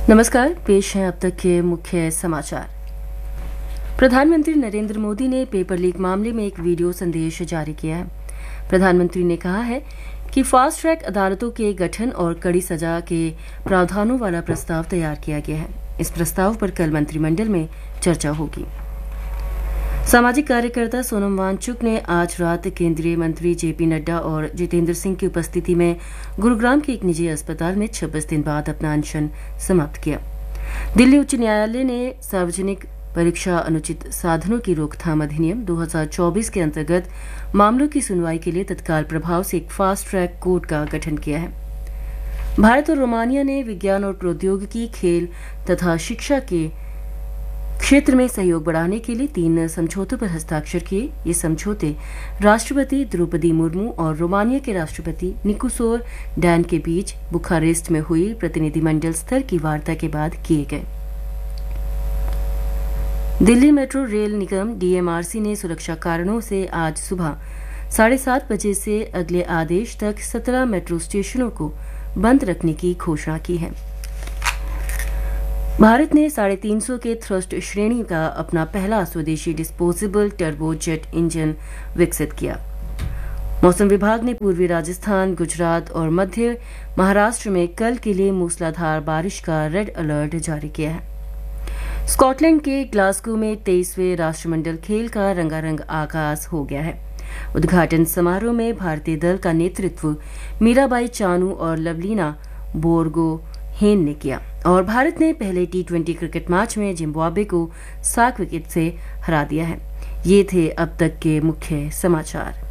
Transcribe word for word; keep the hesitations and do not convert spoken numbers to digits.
नमस्कार, पेश हैं अब तक के मुख्य समाचार। प्रधानमंत्री नरेंद्र मोदी ने पेपर लीक मामले में एक वीडियो संदेश जारी किया है। प्रधानमंत्री ने कहा है कि फास्ट ट्रैक अदालतों के गठन और कड़ी सजा के प्रावधानों वाला प्रस्ताव तैयार किया गया है। इस प्रस्ताव पर कल मंत्रिमंडल में चर्चा होगी। सामाजिक कार्यकर्ता सोनम वांगचुक ने आज रात केंद्रीय मंत्री जेपी नड्डा और जितेंद्र सिंह की उपस्थिति में गुरुग्राम के एक निजी अस्पताल में छब्बीस दिन बाद अपना अनशन समाप्त किया। दिल्ली उच्च न्यायालय ने सार्वजनिक परीक्षा अनुचित साधनों की रोकथाम अधिनियम दो हज़ार चौबीस के अंतर्गत मामलों की सुनवाई के लिए तत्काल प्रभाव से एक फास्ट ट्रैक कोर्ट का गठन किया है। भारत और रोमानिया ने विज्ञान और प्रौद्योगिकी, खेल तथा शिक्षा के क्षेत्र में सहयोग बढ़ाने के लिए तीन समझौतों पर हस्ताक्षर किए। ये समझौते राष्ट्रपति द्रौपदी मुर्मू और रोमानिया के राष्ट्रपति निकोसोर डैन के बीच बुखारेस्ट में हुई प्रतिनिधिमंडल स्तर की वार्ता के बाद किए गए। दिल्ली मेट्रो रेल निगम डीएमआरसी ने सुरक्षा कारणों से आज सुबह साढ़े सात बजे से अगले आदेश तक सत्रह मेट्रो स्टेशनों को बंद रखने की घोषणा की है। भारत ने साढ़े तीन सौ के थ्रस्ट श्रेणी का अपना पहला स्वदेशी डिस्पोजेबल टर्बोजेट इंजन विकसित किया। मौसम विभाग ने पूर्वी राजस्थान, गुजरात और मध्य महाराष्ट्र में कल के लिए मूसलाधार बारिश का रेड अलर्ट जारी किया है। स्कॉटलैंड के ग्लासगो में तेईसवें राष्ट्रमंडल खेल का रंगारंग आगाज हो गया है। उद्घाटन समारोह में भारतीय दल का नेतृत्व मीराबाई चानू और लवलीना बोरगोहेन ने किया और भारत ने पहले टी ट्वेंटी क्रिकेट मैच में जिम्बाब्वे को सात विकेट से हरा दिया है। ये थे अब तक के मुख्य समाचार।